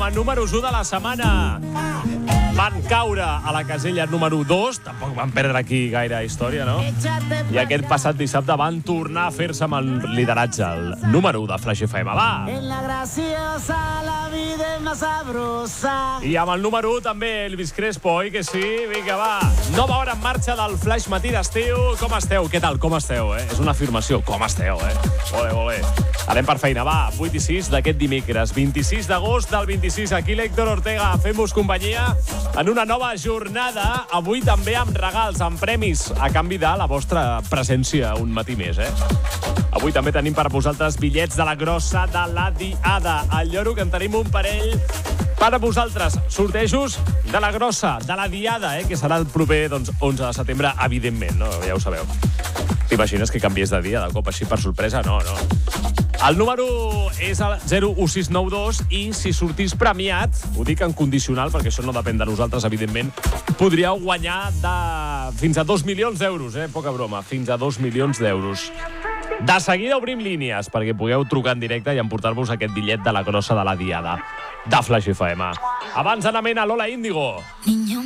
com a números 1 de la setmana. Van caure a la casella número 2, tampoc van perdre aquí gaire història, no? I aquest passat dissabte van tornar a fer-se amb el lideratge, el número 1 de Flash FM. Va! I amb el número 1 també Elvis Crespo, oi que sí? Vinga, va! Nova hora en marxa del Flash Matí d'estiu. Com esteu? Què tal? Com esteu, És una afirmació. Com esteu, Ole. Anem per feina, va. 8 i 6 d'aquest dimecres. 26 d'agost del 26. Aquí l'Héctor Ortega. Fem-vos companyia en una nova jornada. Avui també amb regals, amb premis, a canvi de la vostra presència un matí més, Avui també tenim per vosaltres bitllets de la grossa de la Diada. Al Lloro, que en tenim un parell per a vosaltres. Sortejos de la grossa, de la Diada, que serà el proper 11 de setembre, evidentment, no? Ja ho sabeu. T'imagines que canvies de dia de cop així per sorpresa? No. El número és el 01692 i si sortís premiat, ho dic en condicional perquè això no depèn de nosaltres, evidentment, podríeu guanyar fins a 2 milions d'euros, poca broma, fins a 2 milions d'euros. De seguida obrim línies perquè pugueu trucar en directe i emportar-vos aquest bitllet de la grossa de la Diada de Flash FM. Abans d'anar a Lola Índigo.